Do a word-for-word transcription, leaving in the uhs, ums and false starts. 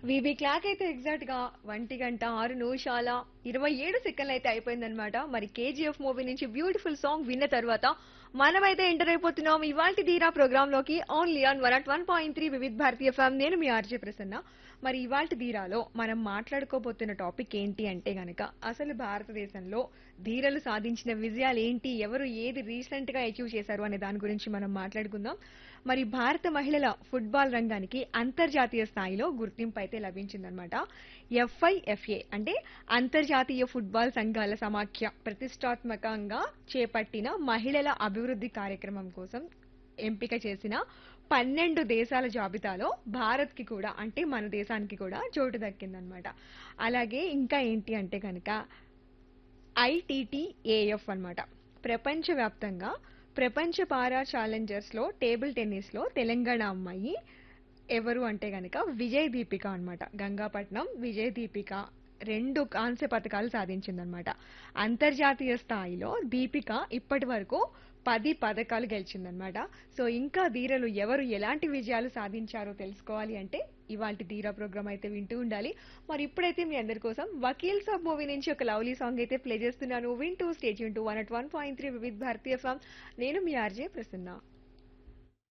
VB clock అయితే exact గా ఒంటి గంట ఆరు నిమిషాల ఇరవై ఏడు సెకండ్లు అయితే అయిపోయిందనమాట. మరి కేజీఎఫ్ మూవీ నుంచి బ్యూటిఫుల్ సాంగ్ విన్న తర్వాత మనమైతే ఎంటర్ అయిపోతున్నాం ఇవాల్టి ధీరా ప్రోగ్రామ్ లోకి only on one at one point three Vividh భారతీయ ఫ్యామ్. నేను మీ ఆర్జే ప్రసన్న. మరి ఇవాల్టి ధీరాలో మనం మాట్లాడుకోబోతున్న టాపిక్ ఏంటి అంటే గనక అసలు భారతదేశంలో ధీరలు సాధించిన విజయాలు ఏంటి, ఎవరు ఏది రీసెంట్ గా అచీవ్ చేశారు అనే దాని గురించి మనం మాట్లాడుకుందాం. మరి భారత మహిళల ఫుట్బాల్ రంగానికి అంతర్జాతీయ స్థాయిలో గుర్తింపు అయితే లభించిందనమాట. ఎఫ్ఐఎఫ్ఏ అంటే అంతర్జాతీయ ఫుట్బాల్ సంఘాల సమాఖ్య ప్రతిష్టాత్మకంగా చేపట్టిన మహిళల అభివృద్ధి కార్యక్రమం కోసం ఎంపిక చేసిన పన్నెండు దేశాల జాబితాలో భారత్ కి కూడా అంటే మన దేశానికి కూడా చోటు దక్కిందనమాట. అలాగే ఇంకా ఏంటి అంటే కనుక ఐటీటీఏఎఫ్ అన్నమాట. ప్రపంచవ్యాప్తంగా ప్రపంచ పారా ఛాలెంజర్స్ లో టేబుల్ టెన్నిస్ లో తెలంగాణ అమ్మాయి ఎవరు అంటే గనక విజయ్ దీపిక అన్నమాట. గంగాపట్నం విజయ్ దీపిక రెండు కాంస్య పథకాలు సాధించిందనమాట. అంతర్జాతీయ స్థాయిలో దీపిక ఇప్పటి వరకు పది పథకాలు గెలిచిందనమాట. సో ఇంకా ధీరలు ఎవరు ఎలాంటి విజయాలు సాధించారో తెలుసుకోవాలి అంటే ఇవాల్టి ధీరా ప్రోగ్రామ్ అయితే వింటూ ఉండాలి. మరి ఇప్పుడైతే మీ అందరి కోసం వకీల్ సాబ్ మూవీ నుంచి ఒక లవ్లీ సాంగ్ అయితే ప్లే చేస్తున్నాను. వింటూ స్టేజ్ వింటూ one at one point three Vividh Bharatiya form. నేను మీ ఆర్జే ప్రసన్న.